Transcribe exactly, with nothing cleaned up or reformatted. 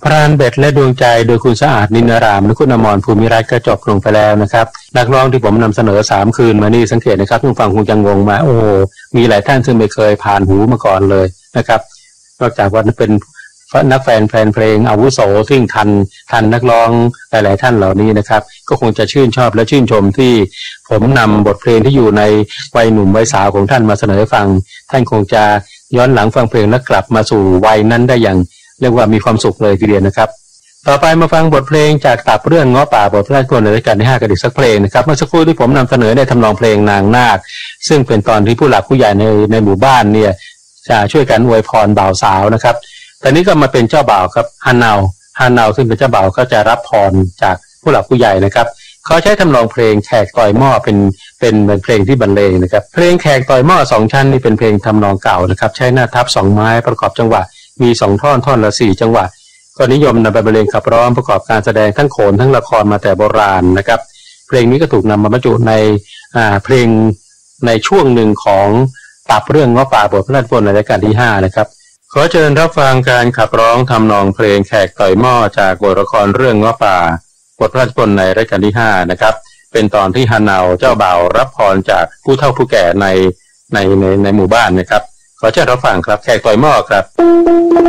พรานเบ็ดและดวงใจโดยคุณสะอาดนินรามและคุณอมรภูมิรัตน์ก็จบลงไปแล้วนะครับนักร้องที่ผมนำเสนอสามคืนมานี่สังเกตนะครับทุกฟังคงจะงงมาโอ้มีหลายท่านซึ่งไม่เคยผ่านหูมาก่อนเลยนะครับนอกจากว่าเป็นนักแฟนแฟนเพลงอาวุโสซึ่งทันทันนักร้องหลายๆท่านเหล่านี้นะครับก็คงจะชื่นชอบและชื่นชมที่ผมนำบทเพลงที่อยู่ในวัยหนุ่มวัยสาวของท่านมาเสนอฟังท่านคงจะย้อนหลังฟังเพลงและกลับมาสู่วัยนั้นได้อย่างเรียกว่ามีความสุขเลยทีเดียวนะครับต่อไปมาฟังบทเพลงจากตับเรื่องง้อป่าบทพระราชนิพนธ์ในรายการที่ห้ากันอีกสักเพลงนะครับเมื่อสักครู่ที่ผมนำเสนอในทำนองเพลงนางนาคซึ่งเป็นตอนที่ผู้หลักผู้ใหญ่ในในหมู่บ้านเนี่ยจะช่วยกันอวยพรบ่าวสาวนะครับตอนนี้ก็มาเป็นเจ้าบ่าวครับฮานาวฮานาวซึ่งเป็นเจ้าบ่าวก็จะรับพรจากผู้หลักผู้ใหญ่นะครับเขาใช้ทำนองเพลงแขกต่อยหม้อเป็นเป็นเพลงที่บรรเลงนะครับเพลงแขกต่อยหม้อสองชั้นนี่เป็นเพลงทำนองเก่านะครับใช้หน้าทับสองไม้ประกอบจังหวะมีสองท่อนท่อนละสี่จังหวะก็นิยมนำไปบรรเลงขับร้องประกอบการแสดงทั้งโขนทั้งละครมาแต่โบราณนะครับเพลงนี้ก็ถูกนำมาบรรจุในอ่าเพลงในช่วงหนึ่งของตับเรื่องง้อป่าบทพระราชนิพนธ์ในรายการที่ห้านะครับขอเชิญรับฟังการขับร้องทำนองเพลงแขกต่อยหม้อจากบทละครเรื่องง้อป่าบทพระราชนิพนธ์ในรายการที่ห้านะครับเป็นตอนที่ฮานาวเจ้าบ่าวรับพรจากผู้เฒ่าผู้แก่ในในในในหมู่บ้านนะครับขอเชิญรับฟังครับแขกต่อยหม้อครับ